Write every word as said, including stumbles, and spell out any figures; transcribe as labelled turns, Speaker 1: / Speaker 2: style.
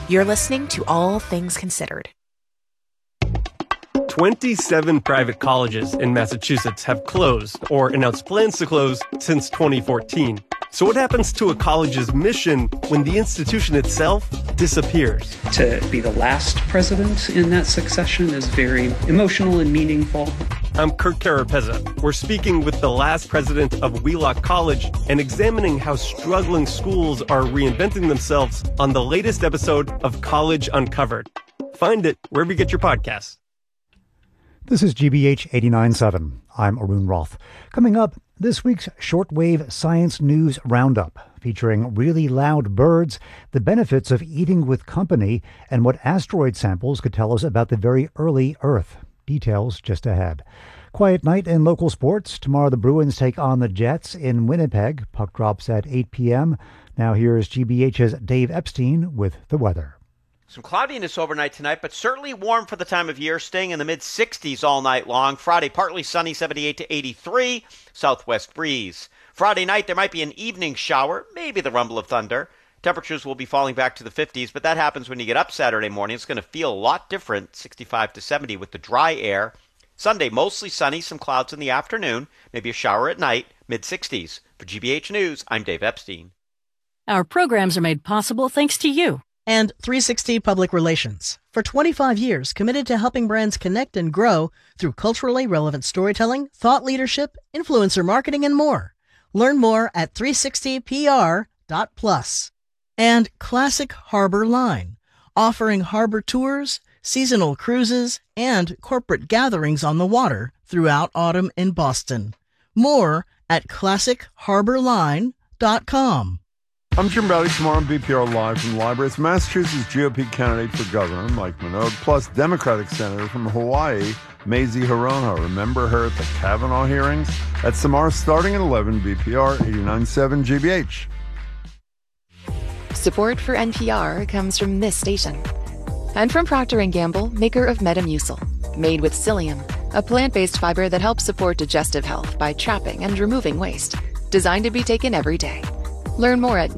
Speaker 1: You're listening to All Things Considered.
Speaker 2: twenty-seven private colleges in Massachusetts have closed or announced plans to close since twenty fourteen. So what happens to a college's mission when the institution itself disappears?
Speaker 3: To be the last president in that succession is very emotional and meaningful.
Speaker 2: I'm Kurt Carapezza. We're speaking with the last president of Wheelock College and examining how struggling schools are reinventing themselves on the latest episode of College Uncovered. Find it wherever you get your podcasts.
Speaker 4: This is G B H eighty-nine point seven. I'm Arun Roth. Coming up, this week's Shortwave Science News Roundup, featuring really loud birds, the benefits of eating with company, and what asteroid samples could tell us about the very early Earth. Details just ahead. Quiet night in local sports. Tomorrow the Bruins take on the Jets in Winnipeg. Puck drops at eight p.m. Now here's G B H's Dave Epstein with the weather.
Speaker 5: Some cloudiness overnight tonight, but certainly warm for the time of year, staying in the mid-sixties all night long. Friday, partly sunny, seventy-eight to eighty-three, southwest breeze. Friday night, there might be an evening shower, maybe the rumble of thunder. Temperatures will be falling back to the fifties, but that happens when you get up Saturday morning. It's going to feel a lot different, sixty-five to seventy with the dry air. Sunday, mostly sunny, some clouds in the afternoon, maybe a shower at night, mid-sixties. For G B H News, I'm Dave Epstein.
Speaker 6: Our programs are made possible thanks to you.
Speaker 7: And three sixty Public Relations, for twenty-five years committed to helping brands connect and grow through culturally relevant storytelling, thought leadership, influencer marketing, and more. Learn more at three sixty p r dot plus. And Classic Harbor Line, offering harbor tours, seasonal cruises, and corporate gatherings on the water throughout autumn in Boston. More at classic harbor line dot com.
Speaker 8: I'm Jim Bowdy. Tomorrow on B P R Live from the library. It's Massachusetts G O P candidate for governor, Mike Minogue, plus Democratic senator from Hawaii, Mazie Hirono. Remember her at the Kavanaugh hearings? That's tomorrow starting at eleven, B P R eighty-nine point seven G B H.
Speaker 9: Support for N P R comes from this station. And from Procter and Gamble, maker of Metamucil. Made with psyllium, a plant-based fiber that helps support digestive health by trapping and removing waste. Designed to be taken every day. Learn more at